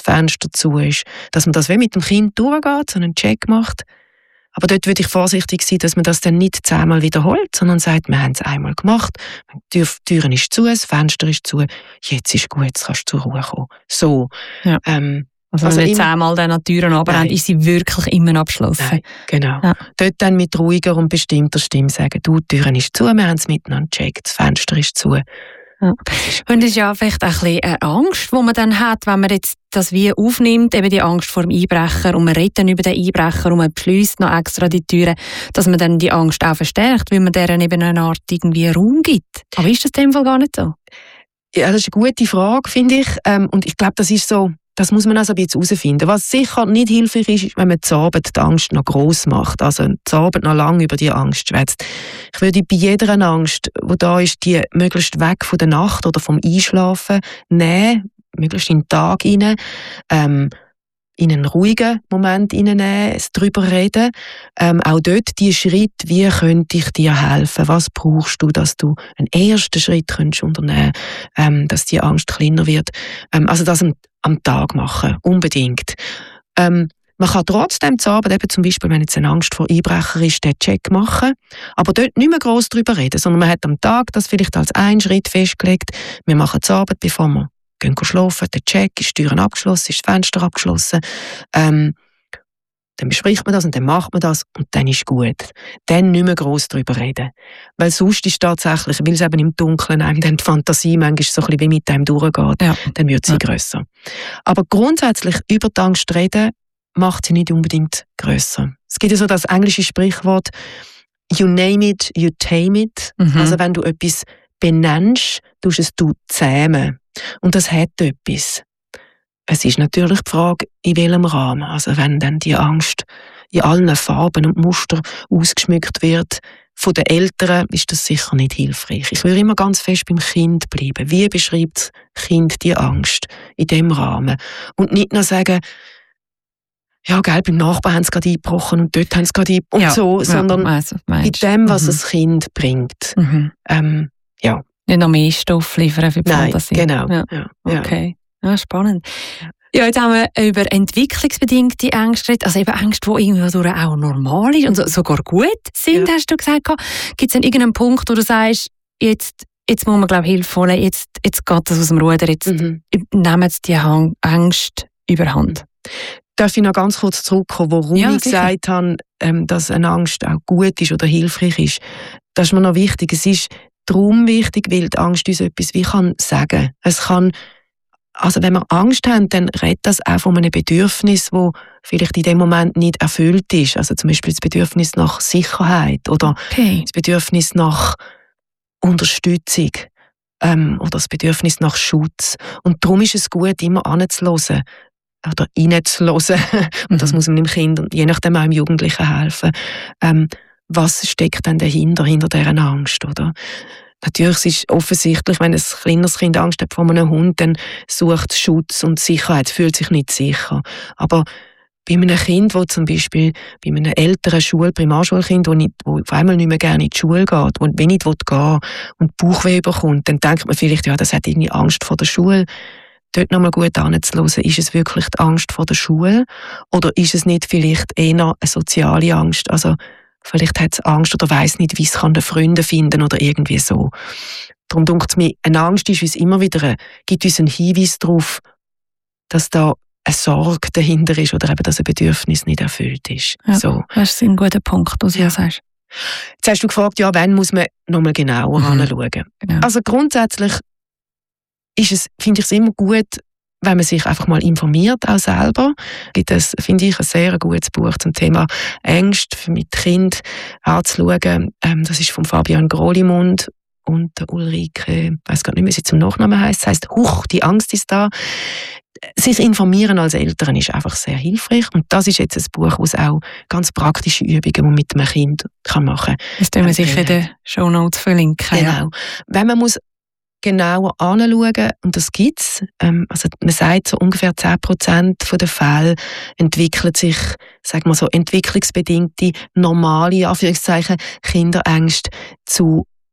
Fenster zu ist. Dass man das wie mit dem Kind durchgeht, so einen Check macht. Aber dort würde ich vorsichtig sein, dass man das dann nicht 10-mal wiederholt, sondern sagt, wir haben es einmal gemacht, die Türen ist zu, das Fenster ist zu, jetzt ist gut, jetzt kannst du zur Ruhe kommen. So. Ja. Also wenn wir 10-mal dann an die Türen runterrennen, ist sie wirklich immer abgeschlossen. Nein, genau. Ja. Dort dann mit ruhiger und bestimmter Stimme sagen, die Türen ist zu, wir haben es miteinander gecheckt, das Fenster ist zu. Ja. Und das ist ja vielleicht ein bisschen eine Angst, die man dann hat, wenn man jetzt das wie aufnimmt, eben die Angst vor dem Einbrecher und man redet dann über den Einbrecher und man beschliesst noch extra die Türen, dass man dann die Angst auch verstärkt, weil man deren eben eine Art irgendwie Raum gibt. Aber ist das in dem Fall gar nicht so? Ja, das ist eine gute Frage, finde ich. Und ich glaube, das ist so, das muss man also ein bisschen herausfinden. Was sicher nicht hilfreich ist, wenn man zu Abend die Angst noch gross macht, also zu Abend noch lange über die Angst schwätzt. Ich würde bei jeder Angst, die da ist, die möglichst weg von der Nacht oder vom Einschlafen nehmen, möglichst in den Tag hinein, in einen ruhigen Moment hineinnehmen, darüber reden. Auch dort die Schritte, wie könnte ich dir helfen? Was brauchst du, dass du einen ersten Schritt könntest unternehmen, dass die Angst kleiner wird? Also das am Tag machen, unbedingt. Man kann trotzdem zu Abend, eben zum Beispiel, wenn jetzt eine Angst vor Einbrecher ist, den Check machen, aber dort nicht mehr gross darüber reden, sondern man hat am Tag das vielleicht als einen Schritt festgelegt. Wir machen zu Abend, bevor wir gehen schlafen, der Check, ist die Türen abgeschlossen, ist das Fenster abgeschlossen. Dann bespricht man das und dann macht man das und dann ist gut. Dann nicht mehr gross darüber reden. Weil sonst ist tatsächlich, weil es eben im Dunkeln einem dann die Fantasie manchmal so ein bisschen wie mit einem durchgeht, dann wird sie grösser. Aber grundsätzlich über die Angst reden, macht sie nicht unbedingt grösser. Es gibt ja so das englische Sprichwort «You name it, you tame it». Also wenn du etwas benennst, tust es du zähmen. Und das hat etwas. Es ist natürlich die Frage, in welchem Rahmen. Also wenn dann die Angst in allen Farben und Mustern ausgeschmückt wird, von den Eltern ist das sicher nicht hilfreich. Ich würde immer ganz fest beim Kind bleiben. Wie beschreibt das Kind die Angst in diesem Rahmen? Und nicht nur sagen, ja, gell, beim Nachbarn haben sie gerade eingebrochen und dort haben sie gerade eingebrochen sondern in dem, was das Kind bringt. Ja. Nicht noch mehr Stoff liefern für die Fantasie. Genau. Ja. Okay, ja, spannend. Ja, jetzt haben wir über entwicklungsbedingte Ängste geredet, also eben Ängste, die irgendwie auch normal sind und sogar gut sind, hast du gesagt. Gibt es denn irgendeinen Punkt, wo du sagst, jetzt muss man, glaube ich, Hilfe holen, jetzt geht das aus dem Ruder, jetzt nehmen sie die Ängste überhand? Darf ich noch ganz kurz zurückkommen, warum ich gesagt habe, dass eine Angst auch gut ist oder hilfreich ist? Das ist mir noch wichtig. Es ist darum wichtig, weil die Angst uns etwas wie kann sagen. Es kann, also wenn wir Angst haben, dann redet das auch von einem Bedürfnis, das vielleicht in dem Moment nicht erfüllt ist. Also zum Beispiel das Bedürfnis nach Sicherheit oder das Bedürfnis nach Unterstützung oder das Bedürfnis nach Schutz. Und darum ist es gut, immer anzuhören oder reinzuhören. Und das muss man dem Kind und je nachdem auch dem Jugendlichen helfen. Was steckt denn dahinter, hinter dieser Angst, oder? Natürlich ist es offensichtlich, wenn ein kleines Kind Angst hat vor einem Hund, dann sucht es Schutz und Sicherheit, es fühlt sich nicht sicher. Aber bei einem Kind, das zum Beispiel bei einem älteren Primarschulkind, das auf einmal nicht mehr gerne in die Schule geht, das wenig gehen will und Bauchweh bekommt, dann denkt man vielleicht, ja, das hat irgendwie Angst vor der Schule. Dort nochmal gut anzuhören, ist es wirklich die Angst vor der Schule oder ist es nicht vielleicht eher eine soziale Angst? Also vielleicht hat es Angst oder weiss nicht, wie es Freunde finden oder irgendwie so. Darum denkt es mir, eine Angst ist uns immer wieder, gibt uns einen Hinweis darauf, dass da eine Sorge dahinter ist oder eben, dass ein Bedürfnis nicht erfüllt ist. Ja, so. Das ist ein guter Punkt, was du sagst. Jetzt hast du gefragt, ja, wann muss man nochmal genauer anschauen? Genau. Also grundsätzlich finde ich es immer gut, wenn man sich einfach mal informiert, auch selber. Gibt es, finde ich, ein sehr gutes Buch zum Thema Ängste mit Kind anzuschauen. Das ist von Fabian Grolimund und Ulrike, ich weiss gar nicht mehr, wie sie zum Nachnamen heisst. Das heisst, Huch, die Angst ist da. Sich informieren als Eltern ist einfach sehr hilfreich. Und das ist jetzt ein Buch, wo es auch ganz praktische Übungen, die man mit einem Kind machen kann. Das tun wir sicher in den Shownotes verlinken. Genau. Ja. Wenn man muss genauer anschauen, und das gibt es. Also man sagt, so ungefähr 10% der Fälle entwickeln sich, sagen wir so, entwicklungsbedingte, normale, Anführungszeichen, Kinderängste zu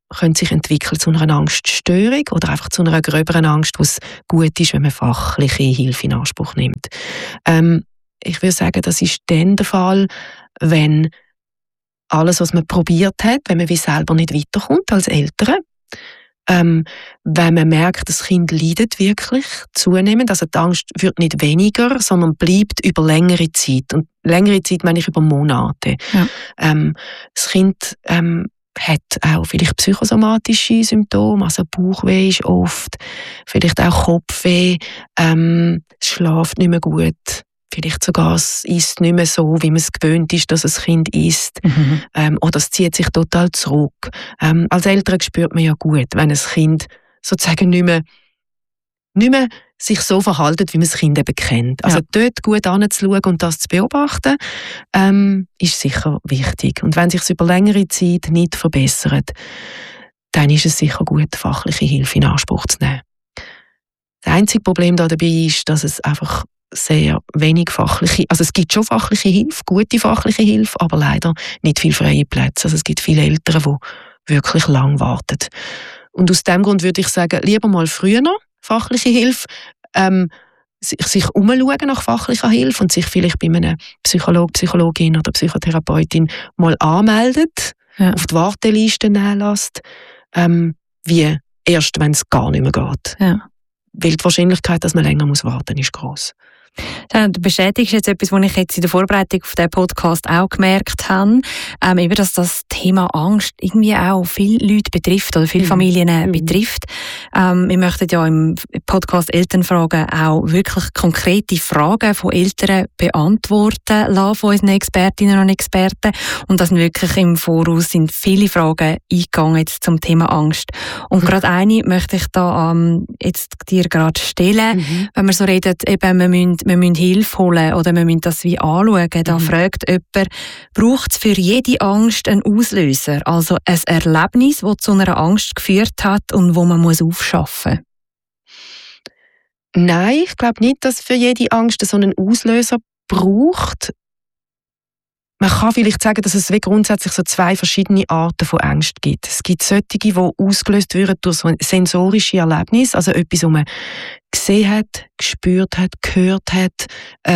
können sich entwickeln zu einer Angststörung oder einfach zu einer gröberen Angst, wo es gut ist, wenn man fachliche Hilfe in Anspruch nimmt. Ich würde sagen, das ist dann der Fall, wenn alles, was man probiert hat, wenn man wie selber nicht weiterkommt als Eltern, wenn man merkt, das Kind leidet wirklich zunehmend, also die Angst wird nicht weniger, sondern bleibt über längere Zeit. Und längere Zeit meine ich über Monate. Ja. Das Kind hat auch vielleicht psychosomatische Symptome, also Bauchweh ist oft, vielleicht auch Kopfweh, es schläft nicht mehr gut. Vielleicht sogar es isst nicht mehr so, wie man es gewöhnt ist, dass ein Kind isst. Oder es zieht sich total zurück. Als Eltern spürt man ja gut, wenn ein Kind sozusagen nicht mehr sich so verhaltet, wie man das Kind eben kennt. Also dort gut anzuschauen und das zu beobachten, ist sicher wichtig. Und wenn sich es über längere Zeit nicht verbessert, dann ist es sicher gut, fachliche Hilfe in Anspruch zu nehmen. Das einzige Problem dabei ist, dass es einfach sehr wenig fachliche, also es gibt schon fachliche Hilfe, gute fachliche Hilfe, aber leider nicht viele freie Plätze. Also es gibt viele Eltern, die wirklich lang warten. Und aus dem Grund würde ich sagen, lieber mal früher noch fachliche Hilfe, sich umschauen nach fachlicher Hilfe und sich vielleicht bei einem Psychologen, Psychologin oder Psychotherapeutin mal anmeldet, auf die Warteliste nehmen lässt, wie erst, wenn es gar nicht mehr geht. Ja. Weil die Wahrscheinlichkeit, dass man länger warten muss, ist gross. Du bestätigst jetzt etwas, was ich jetzt in der Vorbereitung auf diesen Podcast auch gemerkt habe, eben, dass das Thema Angst irgendwie auch viele Leute betrifft oder viele Familien betrifft. Wir möchten ja im Podcast Elternfragen auch wirklich konkrete Fragen von Eltern beantworten lassen, von unseren Expertinnen und Experten. Und das sind wirklich im Voraus sind viele Fragen eingegangen jetzt zum Thema Angst. Und gerade eine möchte ich da jetzt dir gerade stellen, wenn wir so reden, eben, wir müssen Hilfe holen oder wir müssen das wie anschauen. Da fragt jemand, braucht es für jede Angst einen Auslöser? Also ein Erlebnis, das zu einer Angst geführt hat und wo man aufschaffen muss? Nein, ich glaube nicht, dass für jede Angst so einen Auslöser braucht. Man kann vielleicht sagen, dass es grundsätzlich so zwei verschiedene Arten von Angst gibt. Es gibt solche, die ausgelöst werden durch so sensorische Erlebnisse, also etwas, was man gesehen hat, gespürt hat, gehört hat,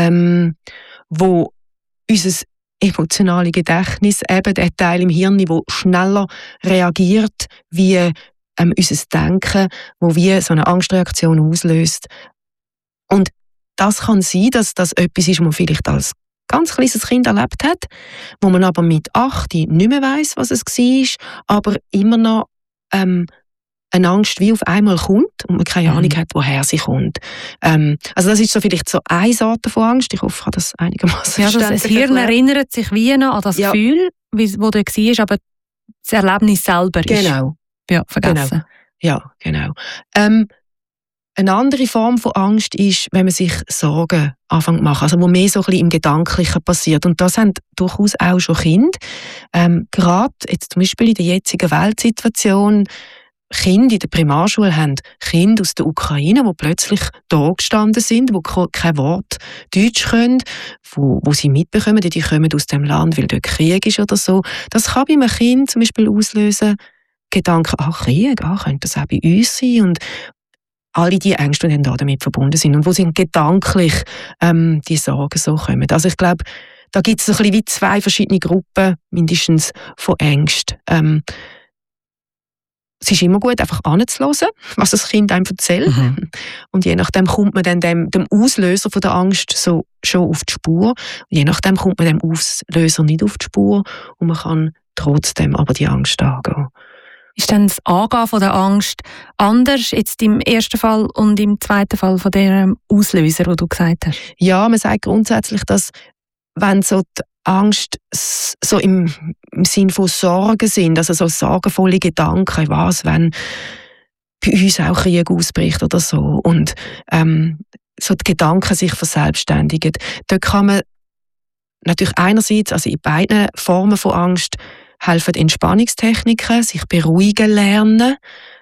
wo unser emotionales Gedächtnis, eben der Teil im Hirn, der schneller reagiert wie unser Denken, wo wie so eine Angstreaktion auslöst. Und das kann sein, dass das etwas ist, was man vielleicht als ganz kleines Kind erlebt hat, wo man aber mit 8 nicht mehr weiss, was es war, aber immer noch eine Angst wie auf einmal kommt und man keine Ahnung hat, woher sie kommt. Also das ist so vielleicht so eine Sorte von Angst. Ich hoffe, ich habe das einigermaßen verstanden. Das Hirn erinnert sich wie noch an das Gefühl, wo du warst, aber das Erlebnis selber ist vergessen. Genau. Eine andere Form von Angst ist, wenn man sich Sorgen anfängt zu machen, also wo mehr so ein bisschen im Gedanklichen passiert. Und das haben durchaus auch schon Kinder. Gerade jetzt zum Beispiel in der jetzigen Weltsituation, Kinder in der Primarschule haben Kinder aus der Ukraine, die plötzlich da gestanden sind, die kein Wort Deutsch können, wo sie mitbekommen, die kommen aus dem Land, weil dort Krieg ist oder so. Das kann bei einem Kind zum Beispiel auslösen, Gedanken, Krieg, könnte das auch bei uns sein? Und alle die Ängste, die dann damit verbunden sind und wo sie gedanklich die Sorgen so kommen. Also ich glaube, da gibt es so ein bisschen wie zwei verschiedene Gruppen, mindestens, von Ängsten. Es ist immer gut, einfach anzuhören, was das Kind einem erzählt. Und je nachdem kommt man dann dem Auslöser von der Angst so schon auf die Spur. Und je nachdem kommt man dem Auslöser nicht auf die Spur und man kann trotzdem aber die Angst angehen. Ist dann das Angehen von der Angst anders jetzt im ersten Fall und im zweiten Fall von dem Auslöser, den du gesagt hast? Ja, man sagt grundsätzlich, dass wenn so die Angst so im Sinn von Sorgen sind, also so sorgenvolle Gedanken, was, wenn bei uns auch Krieg ausbricht oder so und so die Gedanken sich verselbstständigen, da kann man natürlich einerseits, also in beiden Formen von Angst, helfen Entspannungstechniken, sich beruhigen lernen,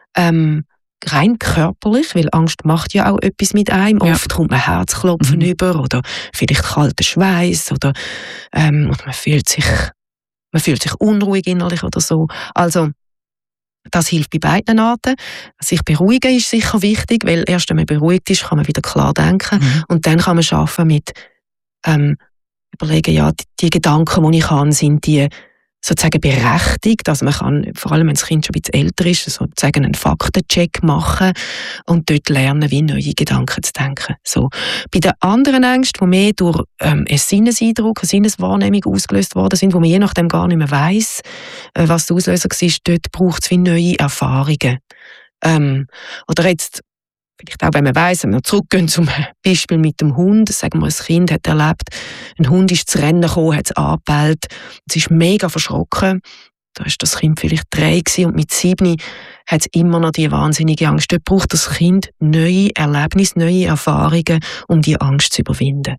rein körperlich, weil Angst macht ja auch etwas mit einem. Ja. Oft kommt man Herzklopfen über oder vielleicht kalter Schweiß oder man fühlt sich unruhig innerlich oder so. Also Das hilft bei beiden Arten. Sich beruhigen ist sicher wichtig, weil erst wenn man beruhigt ist, kann man wieder klar denken. Und dann kann man arbeiten mit überlegen, ja, die Gedanken, die ich habe, sind die sozusagen berechtigt. Also man kann, vor allem wenn das Kind schon ein bisschen älter ist, sozusagen einen Faktencheck machen und dort lernen, wie neue Gedanken zu denken. So. Bei den anderen Ängsten, die mehr durch einen Sinneseindruck, eine Sinneswahrnehmung ausgelöst worden sind, wo man je nachdem gar nicht mehr weiss, was der Auslöser war, dort braucht es wie neue Erfahrungen. Oder jetzt vielleicht auch, wenn man weiss, wenn wir zurückgehen zum Beispiel mit dem Hund, sagen wir, ein Kind hat erlebt, ein Hund ist zu Rennen gekommen, hat es angebellt, es ist mega verschrocken, da war das Kind vielleicht 3 und mit 7 hat es immer noch die wahnsinnige Angst. Dort braucht das Kind neue Erlebnisse, neue Erfahrungen, um die Angst zu überwinden.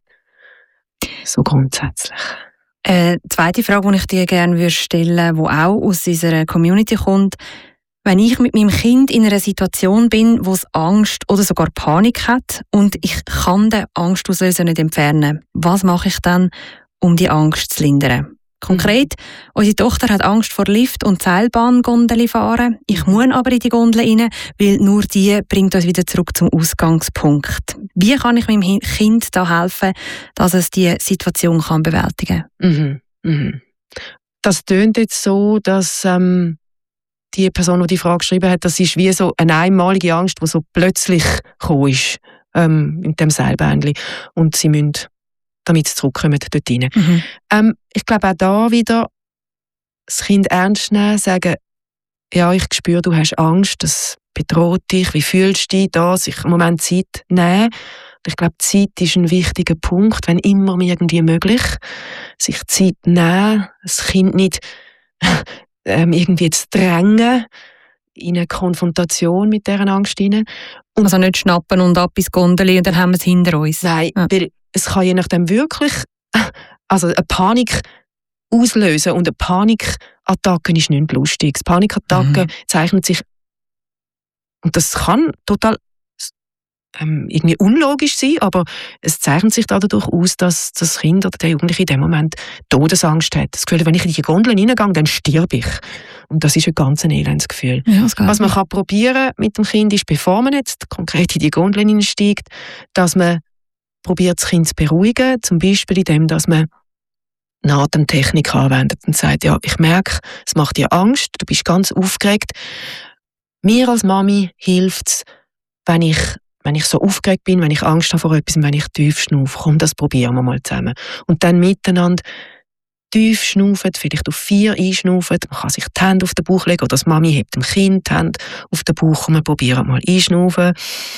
So grundsätzlich. Zweite Frage, die ich dir gerne stellen würde, die auch aus unserer Community kommt: Wenn ich mit meinem Kind in einer Situation bin, wo es Angst oder sogar Panik hat und ich kann den Angstauslöser nicht entfernen, was mache ich dann, um die Angst zu lindern? Konkret, unsere Tochter hat Angst vor Lift- und Seilbahngondeli fahren. Ich muss aber in die Gondel rein, weil nur die bringt uns wieder zurück zum Ausgangspunkt. Wie kann ich meinem Kind da helfen, dass es diese Situation kann bewältigen kann? Das tönt jetzt so, dass die Person, die die Frage geschrieben hat, das ist wie so eine einmalige Angst, die so plötzlich gekommen ist in dem Seilbähnchen. Und sie müssen, damit sie zurückkommen, dort rein. Ich glaube auch da wieder, das Kind ernst nehmen, sagen, ja, ich spüre, du hast Angst, das bedroht dich, wie fühlst du dich, da, sich einen Moment Zeit nehmen. Ich glaube, Zeit ist ein wichtiger Punkt, wenn immer irgendwie möglich. Sich Zeit nehmen, das Kind nicht irgendwie zu drängen in eine Konfrontation mit dieser Angst hinein. Also nicht schnappen und ab ins Gondeli und dann haben wir es hinter uns. Nein, weil es kann je nachdem wirklich eine Panik auslösen und eine Panikattacke ist nicht lustig. Panikattacke zeichnet sich, und das kann total irgendwie unlogisch sein, aber es zeichnet sich dadurch aus, dass das Kind oder der Jugendliche in dem Moment Todesangst hat. Das Gefühl, wenn ich in die Gondel hineingehe, dann sterbe ich. Und das ist ein ganz elendes Gefühl. Ja, was man kann probieren mit dem Kind ist, bevor man jetzt konkret in die Gondel hineinsteigt, dass man probiert, das Kind zu beruhigen, zum Beispiel indem, dass man eine Atemtechnik anwendet und sagt, ja, ich merke, es macht dir Angst, du bist ganz aufgeregt. Mir als Mami hilft es, wenn ich so aufgeregt bin, wenn ich Angst habe vor etwas, wenn ich tief schnaufe. Komm, das probieren wir mal zusammen. Und dann miteinander tief schnaufen, vielleicht auf 4 einschnaufen. Man kann sich die Hände auf den Bauch legen oder das Mami hebt dem Kind die Hände auf den Bauch und wir probieren mal einschnaufen.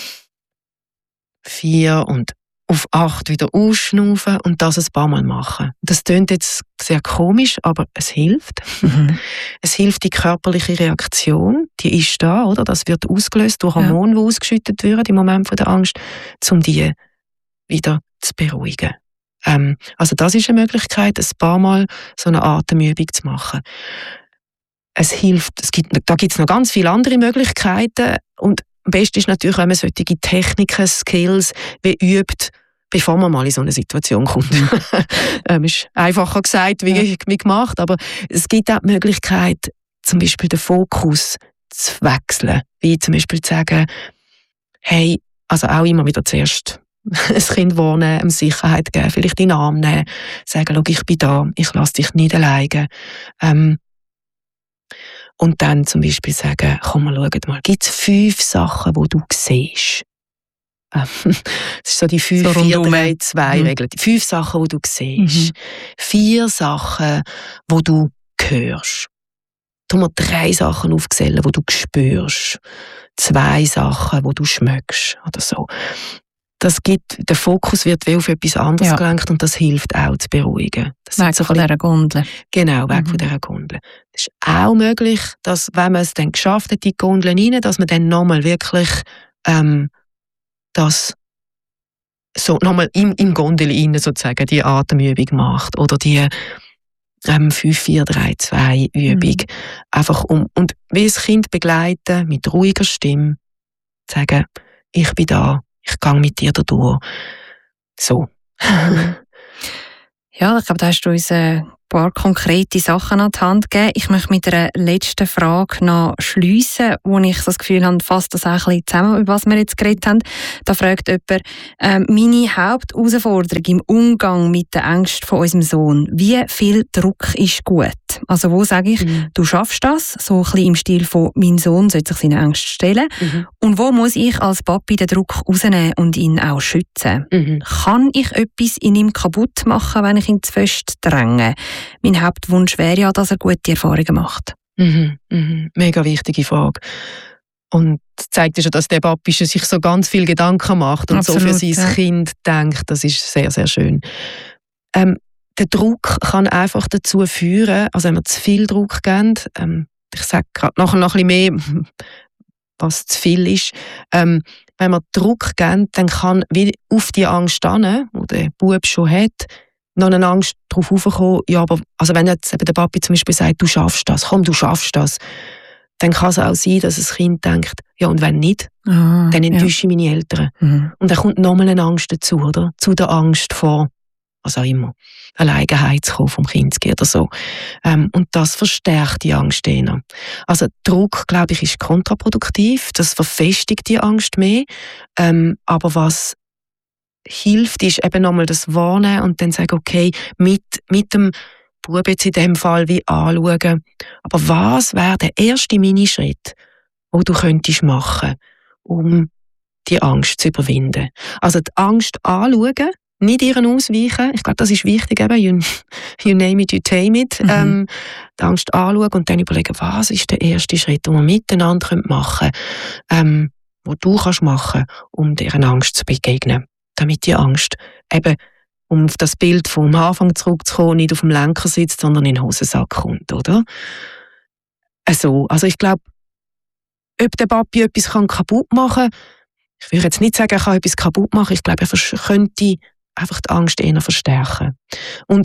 4 und auf 8 wieder ausschnaufen und das ein paar Mal machen. Das klingt jetzt sehr komisch, aber es hilft. Es hilft die körperliche Reaktion, die ist da, oder? Das wird ausgelöst durch Hormone, die ausgeschüttet werden im Moment der Angst, um die wieder zu beruhigen. Also das ist eine Möglichkeit, ein paar Mal so eine Atemübung zu machen. Es hilft, da gibt es noch ganz viele andere Möglichkeiten und am besten ist natürlich, wenn man solche Techniken, Skills übt, bevor man mal in so eine Situation kommt. Ist einfacher gesagt wie gemacht, aber es gibt auch die Möglichkeit, zum Beispiel den Fokus zu wechseln. Wie zum Beispiel zu sagen, hey, also auch immer wieder zuerst ein Kind wahrnehmen, ihm Sicherheit geben, vielleicht in den Arm nehmen, sagen, schau, ich bin da, ich lasse dich nicht alleine. Und dann zum Beispiel sagen, komm, wir schauen mal, gibt es 5 Sachen, die du siehst? Das ist so die 5-4-3-2-Regel. Die 5 Sachen, die du siehst. 4 Sachen, die du hörst. Tu mir 3 Sachen aufzählen, die du spürst. 2 Sachen, die du schmeckst. Oder so. Der Fokus wird wie auf etwas anderes gelenkt und das hilft auch zu beruhigen. Weg von dieser Gondel. Genau, weg von dieser Gondel. Es ist auch möglich, dass, wenn man es dann geschafft hat, die Gondel rein, dass man dann nochmal wirklich das so nochmal im Gondel rein sozusagen die Atemübung macht oder die 5-4-3-2-Übung. Einfach und wie das Kind begleiten mit ruhiger Stimme, sagen, ich bin da, ich gehe mit dir da durch. So. Ja, ich glaube, da hast du uns paar konkrete Sachen an die Hand gegeben. Ich möchte mit einer letzten Frage noch schliessen, wo ich das Gefühl habe, fasst das auch ein bisschen zusammen, über was wir jetzt geredet haben. Da fragt jemand, meine Hauptausforderung im Umgang mit der Ängsten von unserem Sohn, wie viel Druck ist gut? Also wo sage ich, du schaffst das, so ein bisschen im Stil von, mein Sohn sollte sich seine Ängste stellen. Und wo muss ich als Papi den Druck rausnehmen und ihn auch schützen? Kann ich etwas in ihm kaputt machen, wenn ich ihn zu fest dränge? Mein Hauptwunsch wäre ja, dass er gute Erfahrungen macht. Mega wichtige Frage. Und zeigt ja schon, dass der Papi sich so ganz viel Gedanken macht und absolut, so für sein Kind denkt. Das ist sehr, sehr schön. Der Druck kann einfach dazu führen, also wenn wir zu viel Druck geben, ich sage gerade nachher noch ein bisschen mehr, was zu viel ist, wenn wir Druck geben, dann kann wie auf die Angst hin, die der Bub schon hat, noch eine Angst darauf aufkommen, ja, aber also wenn jetzt eben der Papi zum Beispiel sagt, du schaffst das, komm, du schaffst das, dann kann es auch sein, dass das Kind denkt, ja, und wenn nicht, dann enttäusche ich meine Eltern. Und dann kommt nochmal eine Angst dazu, oder? Zu der Angst vor, was auch immer, Alleinheit zu kommen vom Kind oder so. Und das verstärkt die Angst eher. Also Druck, glaube ich, ist kontraproduktiv, das verfestigt die Angst mehr, aber was hilft, ist eben nochmal das Wahrnehmen und dann sagen, okay, mit dem Bub jetzt in dem Fall wie anschauen, aber was wäre der erste Minischritt, den du könntest machen, um die Angst zu überwinden? Also die Angst anschauen, nicht ihren ausweichen. Ich glaube, das ist wichtig, eben, you name it, you tame it. Die Angst anschauen und dann überlegen, was ist der erste Schritt, den wir miteinander machen können, den du kannst machen, um dieser Angst zu begegnen. Damit die Angst eben, um auf das Bild vom Anfang zurückzukommen, nicht auf dem Lenker sitzt, sondern in den Hosensack kommt, oder? Also ich glaube, ob der Papi etwas kaputt machen kann, ich würde jetzt nicht sagen, er kann etwas kaputt machen, ich glaube, er könnte einfach die Angst eher verstärken. Und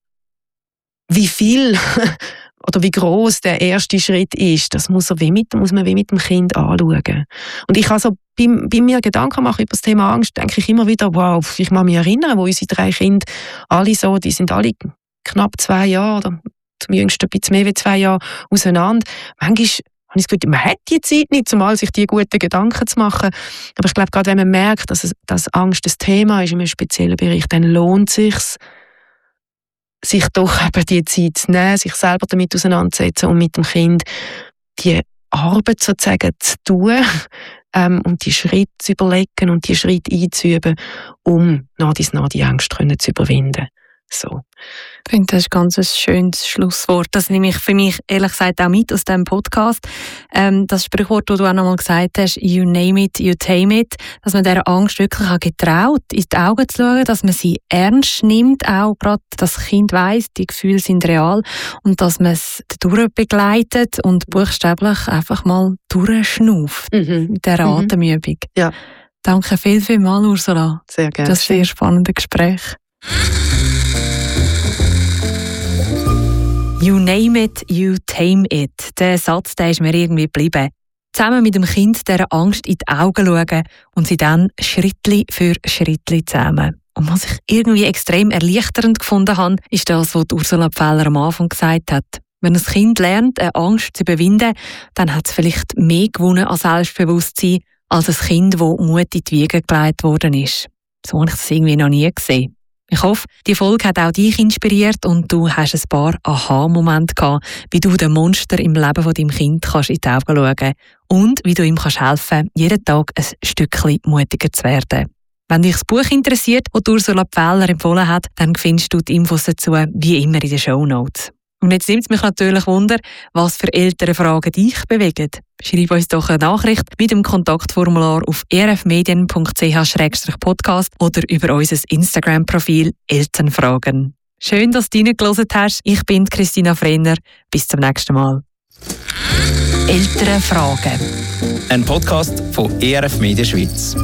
wie viel oder wie groß der erste Schritt ist, das muss man wie mit dem Kind anschauen. Und ich also bei mir Gedanken machen über das Thema Angst, denke ich immer wieder, wow, ich kann mich erinnern, wo unsere 3 Kinder alle so, die sind alle knapp 2 Jahre oder zum jüngsten ein bisschen mehr als 2 Jahre auseinander. Manchmal habe ich das Gefühl, man hat die Zeit nicht, zumal sich die guten Gedanken zu machen. Aber ich glaube, gerade wenn man merkt, dass Angst das Thema ist in einem speziellen Bereich, dann lohnt es sich doch eben die Zeit zu nehmen, sich selber damit auseinanderzusetzen und mit dem Kind die Arbeit sozusagen zu tun und die Schritte zu überlegen und die Schritte einzuüben, um nach die Angst zu überwinden. So. Ich finde, das ist ganz ein schönes Schlusswort. Das nehme ich für mich ehrlich gesagt auch mit aus diesem Podcast. Das Sprichwort, das du auch nochmal gesagt hast, you name it, you tame it, dass man dieser Angst wirklich auch getraut, in die Augen zu schauen, dass man sie ernst nimmt, auch gerade das Kind weiss, die Gefühle sind real und dass man es durchbegleitet und buchstäblich einfach mal durchschnauft mit dieser Atemübung. Ja. Danke vielmals, Ursula. Sehr gerne. Das sehr spannende Gespräch. You name it, you tame it. Der Satz, der ist mir irgendwie geblieben. Zusammen mit dem Kind dieser Angst in die Augen schauen und sie dann Schrittli für Schrittli zusammen. Und was ich irgendwie extrem erleichternd gefunden habe, ist das, was Ursula Pfähler am Anfang gesagt hat. Wenn ein Kind lernt, eine Angst zu überwinden, dann hat es vielleicht mehr gewonnen an Selbstbewusstsein als ein Kind, das Mut in die Wiege gelegt worden ist. So habe ich das irgendwie noch nie gesehen. Ich hoffe, die Folge hat auch dich inspiriert und du hast ein paar Aha-Momente gehabt, wie du dem Monster im Leben von deinem Kind kannst in die Augen schauen und wie du ihm kannst helfen, jeden Tag ein Stückchen mutiger zu werden. Wenn dich das Buch interessiert, das Ursula Pfähler empfohlen hat, dann findest du die Infos dazu wie immer in den Shownotes. Und jetzt nimmt es mich natürlich Wunder, was für Elternfragen dich bewegen. Schreib uns doch eine Nachricht mit dem Kontaktformular auf erfmedien.ch/podcast oder über unser Instagram-Profil Elternfragen. Schön, dass du reingehört hast. Ich bin Christina Frenner. Bis zum nächsten Mal. Elternfragen. Ein Podcast von ERF Media Schweiz.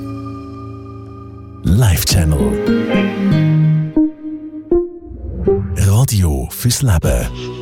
Live Channel. Radio fürs Leben.